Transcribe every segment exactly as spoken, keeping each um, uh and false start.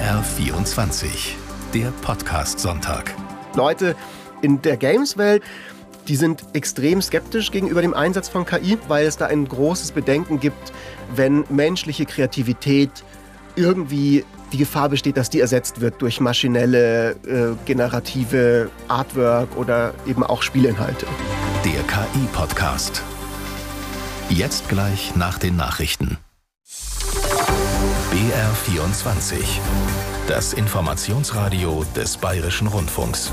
R vierundzwanzig, der Podcast-Sonntag. Leute in der Games-Welt, die sind extrem skeptisch gegenüber dem Einsatz von K I, weil es da ein großes Bedenken gibt, wenn menschliche Kreativität irgendwie die Gefahr besteht, dass die ersetzt wird durch maschinelle, äh, generative Artwork oder eben auch Spielinhalte. Der K I-Podcast. Jetzt gleich nach den Nachrichten. B R vierundzwanzig, das Informationsradio des Bayerischen Rundfunks.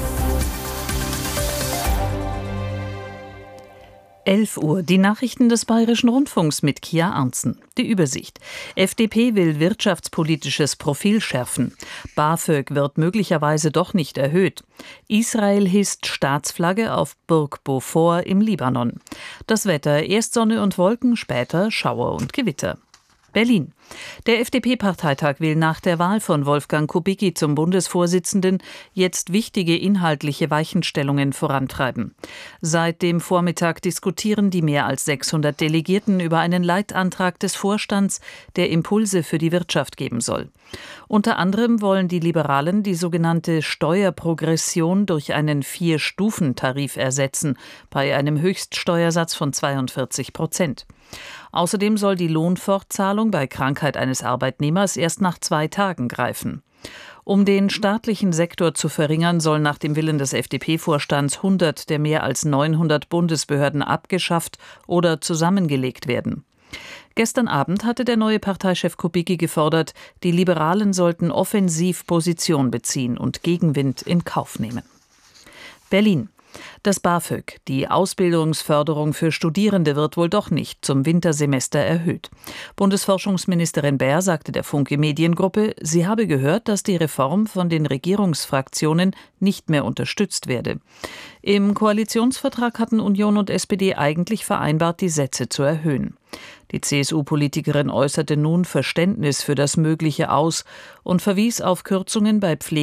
elf Uhr, die Nachrichten des Bayerischen Rundfunks mit Kia Arntzen. Die Übersicht. F D P will wirtschaftspolitisches Profil schärfen. BAföG wird möglicherweise doch nicht erhöht. Israel hisst Staatsflagge auf Burg Beaufort im Libanon. Das Wetter, erst Sonne und Wolken, später Schauer und Gewitter. Berlin. Der F D P-Parteitag will nach der Wahl von Wolfgang Kubicki zum Bundesvorsitzenden jetzt wichtige inhaltliche Weichenstellungen vorantreiben. Seit dem Vormittag diskutieren die mehr als sechshundert Delegierten über einen Leitantrag des Vorstands, der Impulse für die Wirtschaft geben soll. Unter anderem wollen die Liberalen die sogenannte Steuerprogression durch einen Vier-Stufen-Tarif ersetzen, bei einem Höchststeuersatz von zweiundvierzig Prozent. Außerdem soll die Lohnfortzahlung bei Krankheit eines Arbeitnehmers erst nach zwei Tagen greifen. Um den staatlichen Sektor zu verringern, sollen nach dem Willen des F D P-Vorstands hundert der mehr als neunhundert Bundesbehörden abgeschafft oder zusammengelegt werden. Gestern Abend hatte der neue Parteichef Kubicki gefordert, die Liberalen sollten offensiv Position beziehen und Gegenwind in Kauf nehmen. Berlin. Das BAföG, die Ausbildungsförderung für Studierende, wird wohl doch nicht zum Wintersemester erhöht. Bundesforschungsministerin Baer sagte der Funke Mediengruppe, sie habe gehört, dass die Reform von den Regierungsfraktionen nicht mehr unterstützt werde. Im Koalitionsvertrag hatten Union und S P D eigentlich vereinbart, die Sätze zu erhöhen. Die C S U-Politikerin äußerte nun Verständnis für das Mögliche aus und verwies auf Kürzungen bei Pflege